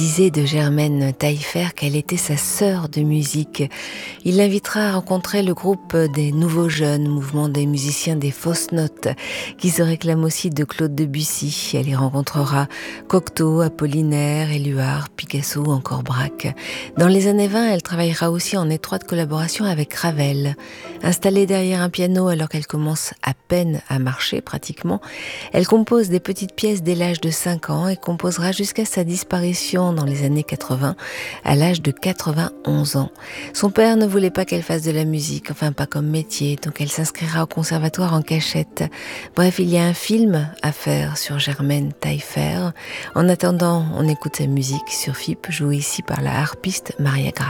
Disait de Germaine Taillefer qu'elle était sa sœur de musique. Il l'invitera à rencontrer le groupe des Nouveaux Jeunes, mouvement des musiciens des fausses notes, qui se réclame aussi de Claude Debussy. Elle y rencontrera Cocteau, Apollinaire, Éluard, Picasso ou encore Braque. Dans les années 20, elle travaillera aussi en étroite collaboration avec Ravel. Installée derrière un piano alors qu'elle commence à peine à marcher pratiquement, elle compose des petites pièces dès l'âge de 5 ans et composera jusqu'à sa disparition dans les années 80, à l'âge de 91 ans. Son père ne voulait pas qu'elle fasse de la musique, enfin pas comme métier, donc elle s'inscrira au conservatoire en cachette. Bref, il y a un film à faire sur Germaine Taillefer. En attendant, on écoute sa musique sur FIP, jouée ici par la harpiste Maria Graf.